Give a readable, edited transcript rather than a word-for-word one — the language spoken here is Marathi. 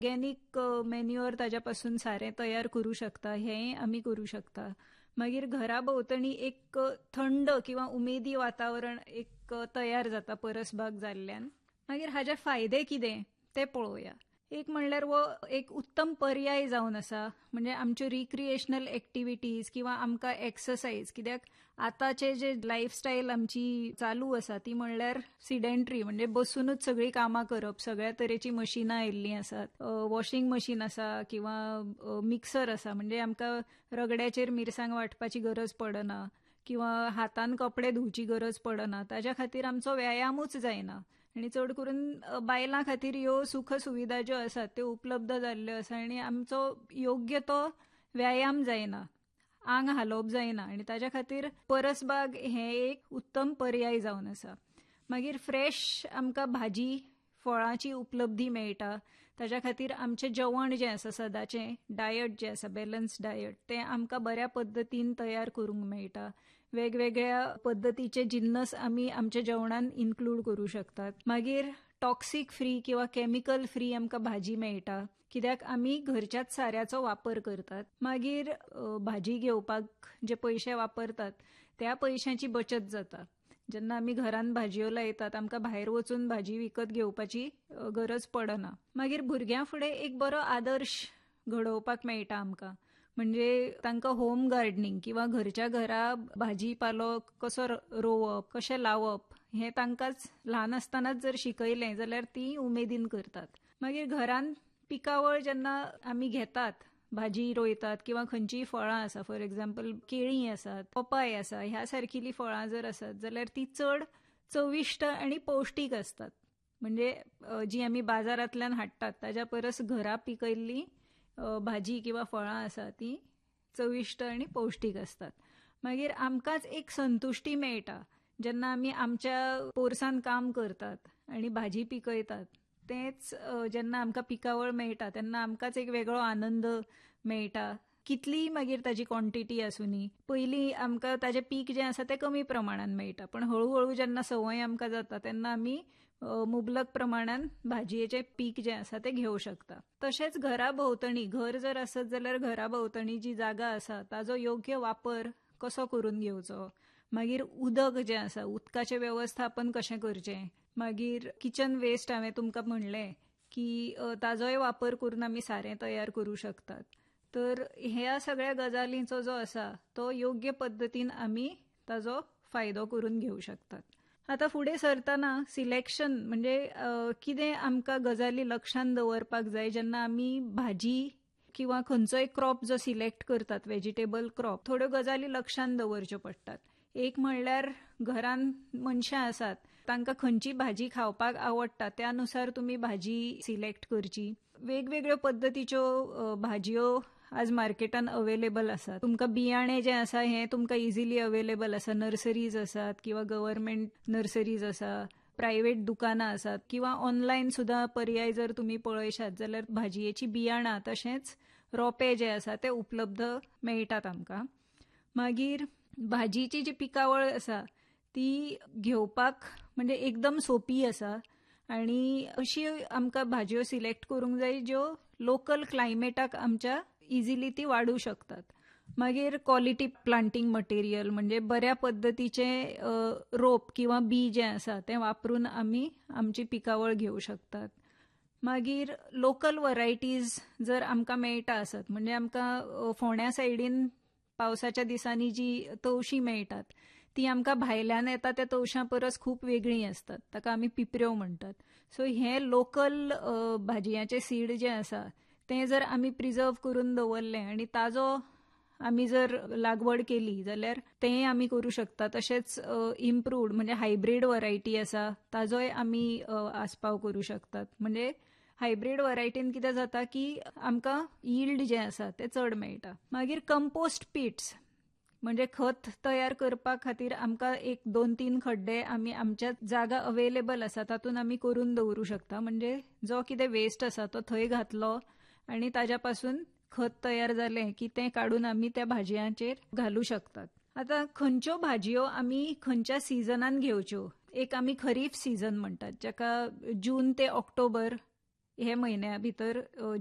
ऑर्गॅनिक मॅन्युअर ताज्यापासून सारें तयार करूं शकता, हेंय आमी करूं शकता. मागीर घरा भोंवतणी एक थंड किंवा उमेदी वातावरण एक तयार जाता परसबाग जाल्ल्यान. मागीर हाचे फायदे कितें ते पळोवया. एक म्हणल्यार वो एक उत्तम पर्याय जावन आसा, म्हणजे आमच्यो रिक्रिएशनल एक्टिविटीज किंवा आमकां एक्सरसाइज, कित्याक आतांचे जे लायफस्टायल आमची चालू आसा ती म्हणल्यार सिडेंटरी, म्हणजे बसूनच सगळी कामां करप. सगळ्या तरेची मशिनां आयिल्लीं आसात, वॉशिंग मशीन आसा किंवा मिक्सर आसा, म्हणजे आमकां रगड्याचेर मिरसांग वांटपाची गरज पडना किंवा हातान कपडे धुवची गरज पडना. ताज्या खातीर आमचो व्यायामूच जायना. आनी चड करून बायलां खातीर ह्यो सुख सुविधा ज्यो आसात त्यो उपलब्ध जाल्ल्यो आसा आनी आमचो योग्य तो व्यायाम जायना, आंग हालोवप जायना, आनी ताज्या खातीर परसबाग हें एक उत्तम पर्याय जावन आसा. मागीर फ्रेश आमकां भाजी फळांची उपलब्धी मेळटा. ताज्या खातीर आमचें जेवण जें आसा सदाचें डायट जें आसा, बॅलन्स डायट, तें आमकां बऱ्या पद्दतीन तयार करूंक मेळटा. वेगवेगळ्या पद्दतीचे जिन्नस आमी आमच्या जेवणान इन्क्लूड करूं शकतात. मागीर टॉक्सीक फ्री किंवा केमिकल फ्री आमकां भाजी मेळटा, कित्याक आमी घरच्याच साऱ्याचो वापर करतात. मागीर भाजी घेवपाक जे पयशे वापरतात त्या पयशांची बचत जाता. जेन्ना आमी घरान भाजयो लायतात आमकां भायर वचून भाजी विकत घेवपाची गरज पडना. मागीर भुरग्यां फुडें एक बरो आदर्श घडोवपाक मेळटा आमकां, म्हणजे तांकां होम गार्डनिंग किंवा घरच्या घरा भाजी पालो कसो रोवप, कशें लावप हें तांकांच ल्हान आसतनाच जर शिकयलें जाल्यार तीं उमेदीन करतात. मागीर घरान पिकावळ जेन्ना आमी घेतात, भाजी रोयतात किंवा खंयचीय फळां आसा, फॉर एक्झाम्पल केळीं आसात, पपाय आसा, ह्या सारकिलीं फळां जर आसत जाल्यार ती चड चविष्ट आनी पौश्टीक असतात. म्हणजे जी आमी बाजारांतल्यान हाडटात ताज्या परस घरा पिकयल्ली भाजी किंवा फळां आसा ती चविष्ट आनी पौश्टीक असतात. मागीर आमकांच एक संतुष्टी मेळटा जेन्ना आमी आमच्या पोरसान काम करतात आनी भाजी पिकयतात. तेंच जेन्ना आमकां पिकावळ मेळटा तेन्ना आमकांच एक वेगळो आनंद मेळटा. कितलीय मागीर ताजी क्वॉन्टिटी आसूनी, पयलीं आमकां ताजें पीक जें आसा तें कमी प्रमाणान मेळटा, पण हळूहळू जेन्ना संवय आमकां जाता तेन्ना आमी मुबलक प्रमाणान भाजयेचें पीक जें आसा तें घेवं शकता. तशेंच घरा भोंवतणी, घर जर आसत जाल्यार घरा भोंवतणी जी जागा आसा ताजो योग्य वापर कसो करून घेवचो. मागीर उदक जें आसा, उदकाचें वेवस्थापन कशें करचें. मागीर किचन वेस्ट हांवें तुमकां म्हणलें की ताजोय वापर करून आमी सारें तयार करूं शकतात. तर ह्या सगळ्या गजालींचो जो आसा तो योग्य पद्दतीन आमी ताजो फायदो करून घेवं शकतात. आतां फुडें सरतना सिलेक्शन, म्हणजे कितें आमकां गजाली लक्षांत दवरपाक जाय जेन्ना आमी भाजी किंवा खंयचोय क्रॉप जो सिलेक्ट करतात, व्हेजिटेबल क्रॉप, थोड्यो गजाली लक्षांत दवरच्यो पडटात. एक म्हणल्यार घरान मनशां आसात, तांकां खंयची भाजी खावपाक आवडटा त्यानुसार तुमी भाजी सिलेक्ट करची. वेगवेगळ्यो पद्दतीच्यो भाजयो आज मार्केटान अवेलेबल आसात. तुमकां बियाणें जें आसा हें तुमकां इजिली अवेलेबल आसा. नर्सरीज आसात किंवा गव्हर्मेंट नर्सरीज आसा, प्रायव्हेट दुकानां आसात किंवा ऑनलायन सुद्धा पर्याय जर तुमी पळयशात जाल्यार भाजयेची बियाणां तशेंच रोंपे जे आसा ते उपलब्ध मेळटात आमकां. मागीर भाजीची जी पिकावळ आसा ती घेवपाक म्हणजे एकदम सोपी आसा आनी अशी आमकां भाजयो सिलेक्ट करूंक जाय ज्यो लोकल क्लायमेटाक आमच्या इजिली ती वाडू शकतात. मागीर क्वॉलिटी प्लांटिंग मटेरियल, म्हणजे बऱ्या पद्दतीचें रोप किंवा बी जें आसा तें वापरून आमी आमची पिकावळ घेवं शकतात. मागीर लोकल वरायटीज जर आमकां मेळटा आसत, म्हणजे आमकां फोंड्या सायडीन पावसाच्या दिसांनी जी तवशीं मेळटात ती आमकां भायल्यान येता त्या तवशां परस खूब वेगळीं असतात, ताका आमी पिपऱ्यो म्हणटात. सो हें लोकल भाजयांचें सीड जें आसा तें जर आमी प्रिजर्व करून दवरलें आनी ताजो आमी जर लागवड केली जाल्यार तें आमी करूं शकता. तशेंच इम्प्रूव्ड म्हणजे हायब्रीड वरायटी आसा ताजोय आमी आस्पाव करूं शकतात. म्हणजे हायब्रीड वरायटीन कितें जाता की आमकां यील्ड जें आसा तें चड मेळटा. मागीर कंपोस्ट पिट्स, म्हणजे खत तयार करपा खातीर आमकां एक 2-3 खड्डे आमी आमच्या जागा अवेलेबल आसा तातूंत आमी करून दवरूं शकता. म्हणजे जो कितें वेस्ट आसा तो थंय घातलो आनी ताज्या पासून खत तयार जालें की तें काडून आमी त्या भाजयांचेर घालूं शकतात. आतां खंयच्यो भाजयो आमी खंयच्या सिजनान घेवच्यो. एक आमी खरीफ सिजन म्हणटात, जाका जून ते ऑक्टोबर हे म्हयन्या भितर